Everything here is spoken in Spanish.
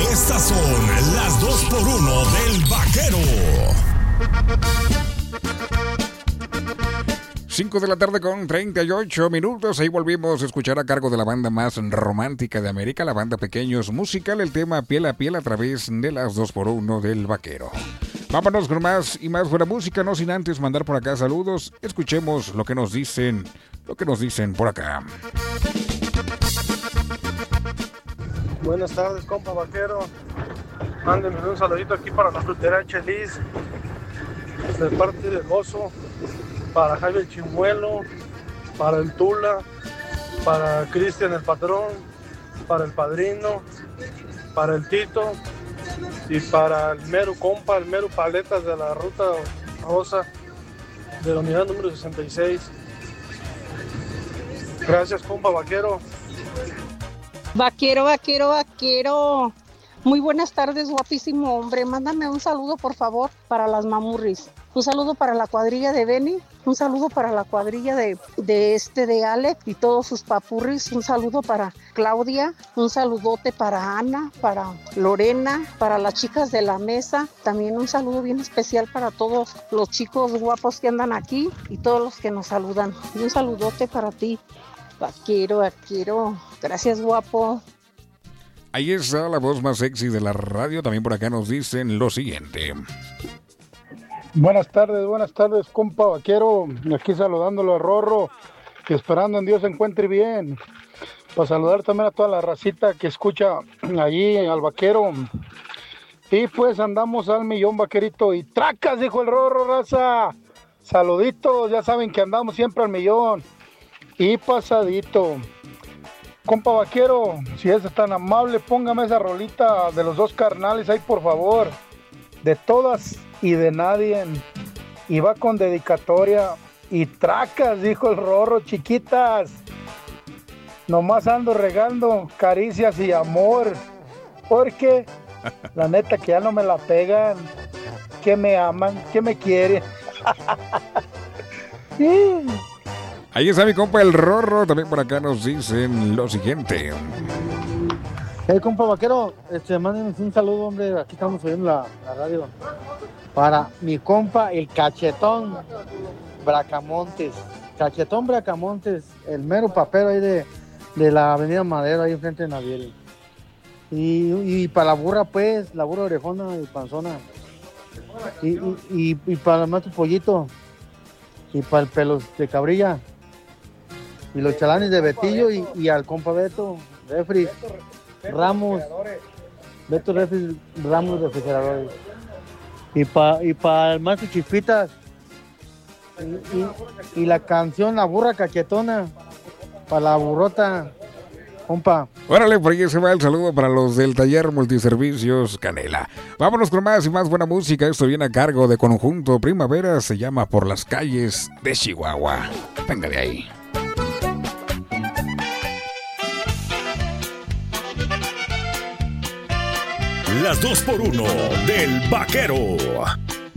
Estas son las 2x1 del Vaquero. 5 de la tarde con 38 minutos. Ahí volvimos a escuchar a cargo de la banda más romántica de América, la banda Pequeños Musical, el tema Piel a Piel a través de las 2x1 del Vaquero. Vámonos con más y más buena música, no sin antes mandar por acá saludos. Escuchemos lo que nos dicen por acá. Buenas tardes, compa Vaquero. Mándenme un saludito aquí para la frutera Chelis, de parte del Oso, para Jaime el Chimuelo, para el Tula, para Cristian el Patrón, para el Padrino, para el Tito y para el mero compa, el mero Paletas de la Ruta Rosa de la unidad número 66. Gracias, compa Vaquero. Vaquero. Muy buenas tardes, guapísimo hombre. Mándame un saludo, por favor, para las mamurris. Un saludo para la cuadrilla de Benny. Un saludo para la cuadrilla de Ale y todos sus papurris. Un saludo para Claudia. Un saludote para Ana, para Lorena, para las chicas de la mesa. También un saludo bien especial para todos los chicos guapos que andan aquí y todos los que nos saludan. Y un saludote para ti, Vaquero. Gracias, guapo. Ahí está la voz más sexy de la radio. También por acá nos dicen lo siguiente. Buenas tardes, compa Vaquero. Aquí saludándolo a Rorro y esperando en Dios se encuentre bien. Para saludar también a toda la racita que escucha allí al Vaquero. Y pues andamos al millón, Vaquerito. Y tracas, dijo el Rorro, raza. Saluditos, ya saben que andamos siempre al millón. Y pasadito. Compa Vaquero, si es tan amable, póngame esa rolita de los dos carnales ahí, por favor. De todas y de nadie. Y va con dedicatoria. Y tracas, dijo el Rorro, chiquitas. Nomás ando regando caricias y amor. Porque la neta que ya no me la pegan. Que me aman, que me quieren. Ahí está mi compa el Rorro. También por acá nos dicen lo siguiente. Hey, compa Vaquero, mándenos un saludo, hombre. Aquí estamos oyendo la radio. Para mi compa, el Cachetón Bracamontes. Cachetón Bracamontes, el mero papero ahí de la avenida Madero, ahí enfrente de Navieri. Y para la burra, pues, la burra orejona y panzona. Y para el maestro Pollito. Y para el pelos de cabrilla. Y los chalanes de Betillo y al compa Beto, Refri, Ramos, Beto Refri, Ramos refrigeradores. Y para el maestro Chispitas. Y la canción La Burra Cachetona, para la burrota, compa. Órale, por ahí se va el saludo para los del taller Multiservicios Canela. Vámonos con más y más buena música. Esto viene a cargo de Conjunto Primavera. Se llama Por las calles de Chihuahua. Venga de ahí. Las 2x1 del Vaquero.